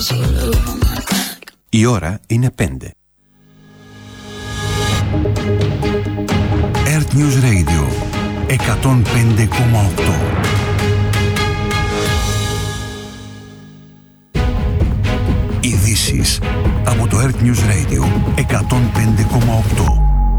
Η ώρα είναι 5. Earth News Radio 105,8. Ειδήσεις από το Earth News Radio 105,8.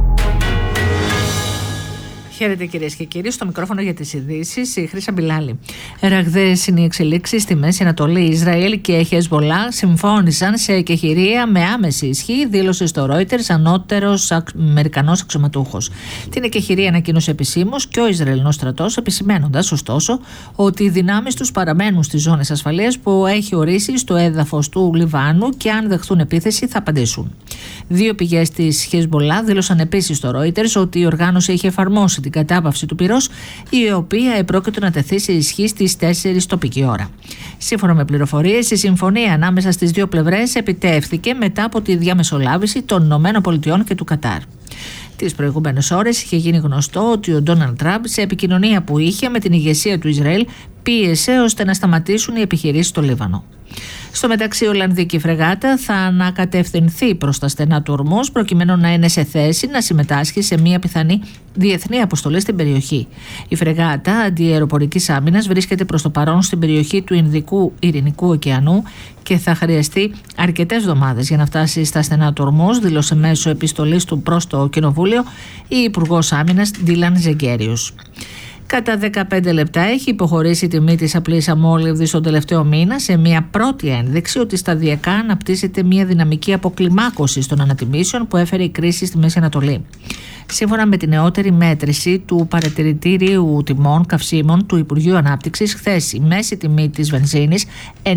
Χαίρετε κυρίες και κύριοι, στο μικρόφωνο για τις ειδήσεις η Χρύσα Μπιλάλη. Ραγδαίες είναι οι εξελίξεις στη Μέση Ανατολή. Ισραήλ και Χεσμολάχ συμφώνησαν σε εκεχηρία με άμεση ισχύ, δήλωσε στο Reuters ανώτερος Αμερικανός αξιωματούχος. Την εκεχηρία ανακοίνωσε επισήμως και ο Ισραηλινός στρατός, επισημένοντας ωστόσο ότι οι δυνάμεις τους παραμένουν στις ζώνες ασφαλείας που έχει ορίσει στο έδαφος του Λιβάνου και αν δεχθούν επίθεση θα απαντήσουν. Δύο πηγές της Χεσμολάχ δήλωσαν επίσης στο Reuters ότι η οργάνωση έχει εφαρμόσει την κατάπαυση του πυρός, η οποία επρόκειτο να τεθεί σε ισχύ στις 4 τοπική ώρα. Σύμφωνα με πληροφορίες, η συμφωνία ανάμεσα στις δύο πλευρές επιτεύχθηκε μετά από τη διαμεσολάβηση των ΗΠΑ και του Κατάρ. Τις προηγούμενες ώρες είχε γίνει γνωστό ότι ο Ντόναλντ Τραμπ, σε επικοινωνία που είχε με την ηγεσία του Ισραήλ, πίεσε ώστε να σταματήσουν οι επιχειρήσεις στο Λίβανο. Στο μεταξύ, η Ολλανδική φρεγάτα θα ανακατευθυνθεί προς τα στενά του Ορμούς προκειμένου να είναι σε θέση να συμμετάσχει σε μια πιθανή διεθνή αποστολή στην περιοχή. Η φρεγάτα αντιαεροπορικής άμυνας βρίσκεται προς το παρόν στην περιοχή του Ινδικού Ειρηνικού ωκεανού και θα χρειαστεί αρκετές εβδομάδες για να φτάσει στα στενά του Ορμούς, δήλωσε μέσω επιστολής του προς το Κοινοβούλιο η Υπουργός Άμυνας Ντίλαν Ζεγκέριους. Κατά 15 λεπτά έχει υποχωρήσει η τιμή της απλής αμόλυβδης τον τελευταίο μήνα, σε μια πρώτη ένδειξη ότι σταδιακά αναπτύσσεται μια δυναμική αποκλιμάκωση των ανατιμήσεων που έφερε η κρίση στη Μέση Ανατολή. Σύμφωνα με τη νεότερη μέτρηση του Παρατηρητηρίου Τιμών Καυσίμων του Υπουργείου Ανάπτυξης, χθες η μέση τιμή της βενζίνης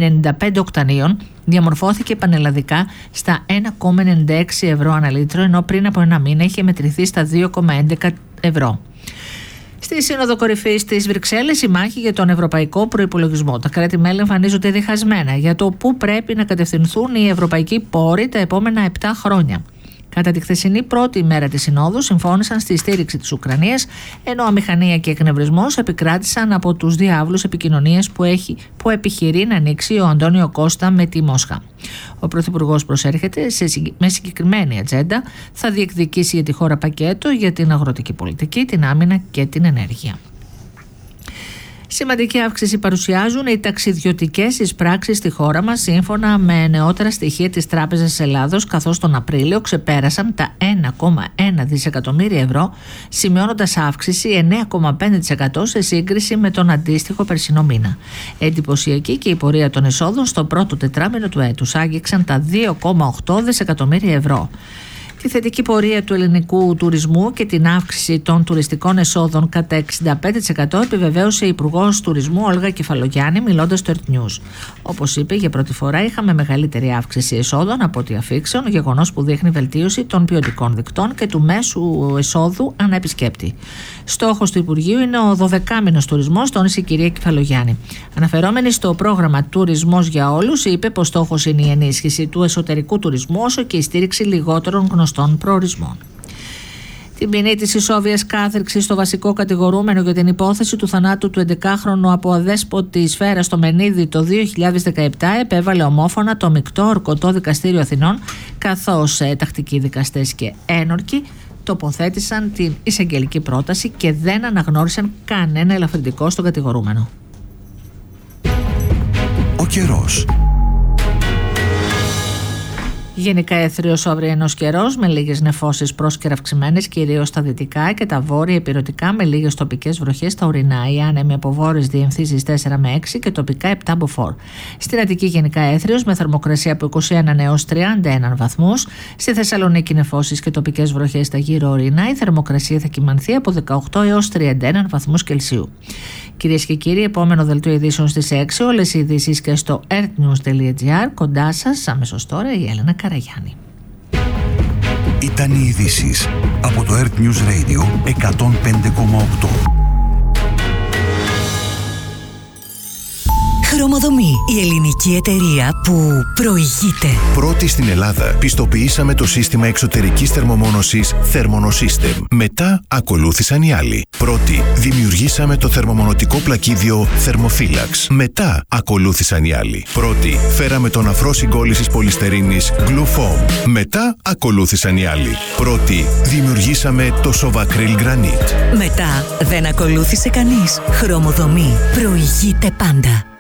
95 οκτανίων διαμορφώθηκε πανελλαδικά στα 1,96 ευρώ ανά λίτρο, ενώ πριν από ένα μήνα είχε μετρηθεί στα 2,11 ευρώ. Στη Σύνοδο Κορυφής της Βρυξέλλες, η μάχη για τον ευρωπαϊκό προϋπολογισμό. Τα κράτη-μέλη εμφανίζονται διχασμένα για το πού πρέπει να κατευθυνθούν οι ευρωπαϊκοί πόροι τα επόμενα 7 χρόνια. Κατά τη χθεσινή πρώτη ημέρα της Συνόδου, συμφώνησαν στη στήριξη της Ουκρανίας, ενώ αμηχανία και εκνευρισμός επικράτησαν από τους διάβλους επικοινωνίας που επιχειρεί να ανοίξει ο Αντώνιο Κώστα με τη Μόσχα. Ο Πρωθυπουργός προσέρχεται με συγκεκριμένη ατζέντα, θα διεκδικήσει για τη χώρα πακέτο για την αγροτική πολιτική, την άμυνα και την ενέργεια. Σημαντική αύξηση παρουσιάζουν οι ταξιδιωτικές εισπράξεις στη χώρα μας, σύμφωνα με νεότερα στοιχεία της Τράπεζας Ελλάδος, καθώς τον Απρίλιο ξεπέρασαν τα 1,1 δισεκατομμύρια ευρώ, σημειώνοντας αύξηση 9,5% σε σύγκριση με τον αντίστοιχο περσινό μήνα. Εντυπωσιακή και η πορεία των εσόδων στο πρώτο τετράμινο του έτους, άγγιξαν τα 2,8 δισεκατομμύρια ευρώ. Τη θετική πορεία του ελληνικού τουρισμού και την αύξηση των τουριστικών εσόδων κατά 65% επιβεβαίωσε η Υπουργός Τουρισμού Όλγα Κεφαλογιάννη, μιλώντας στο Earth News. Όπως είπε, για πρώτη φορά είχαμε μεγαλύτερη αύξηση εσόδων από ό,τι αφήξεων, γεγονός που δείχνει βελτίωση των ποιοτικών δικτών και του μέσου εσόδου ανά επισκέπτη. Στόχος του Υπουργείου είναι ο 12μηνος τουρισμός, τόνισε η κυρία Κεφαλογιάννη. Αναφερόμενη στο πρόγραμμα Τουρισμός για Όλους, είπε πως στόχος είναι η ενίσχυση του εσωτερικού τουρισμού όσο και η στήριξη λιγότερων γνωστών προορισμών. Την ποινή της ισόβιας κάθριξης στο βασικό κατηγορούμενο για την υπόθεση του θανάτου του 11χρονου από αδέσποτη σφαίρα στο Μενίδη το 2017 επέβαλε ομόφωνα το Μεικτό Ορκωτό Δικαστήριο Αθηνών, καθώς τακτικοί δικαστές και ένορκοι τοποθέτησαν την εισαγγελική πρόταση και δεν αναγνώρισαν κανένα ελαφρυντικό στον κατηγορούμενο. Ο καιρός. Γενικά έθριος ο αυριανός καιρός με λίγες νεφώσεις πρόσκαιρα αυξημένες, κυρίως στα δυτικά και τα βόρεια ηπειρωτικά, με λίγες τοπικές βροχές στα ορεινά. Οι άνεμοι από βόρειες διευθύνσεις 4 με 6 και τοπικά 7 μποφόρ. Στην Αττική γενικά έθριος με θερμοκρασία από 21 έως 31 βαθμούς. Στη Θεσσαλονίκη νεφώσεις και τοπικές βροχές στα γύρω ορεινά. Η θερμοκρασία θα κυμανθεί από 18 έως 31 βαθμούς Κελσίου. Κυρίες και κύριοι, επόμενο δελτίο ειδήσεων στις 6. Όλες οι ειδήσεις και στο earthnews.gr. Κοντά σας αμέσως τώρα η Έλενα Καραγιάννη. Ήταν οι ειδήσεις από το Earth News Radio 105,8. Χρωμοδομή, η ελληνική εταιρεία που προηγείται. Πρώτη στην Ελλάδα πιστοποιήσαμε το σύστημα εξωτερικής θερμομόνωσης Thermonosystem. Μετά ακολούθησαν οι άλλοι. Πρώτη δημιουργήσαμε το θερμομονωτικό πλακίδιο Thermophilax. Μετά ακολούθησαν οι άλλοι. Πρώτη φέραμε τον αφρό συγκόλλησης πολυστερίνης Glufoam. Μετά ακολούθησαν οι άλλοι. Πρώτη δημιουργήσαμε το Sovacryl Granite. Μετά δεν ακολούθησε κανείς. Χρωμοδομή προηγείται πάντα.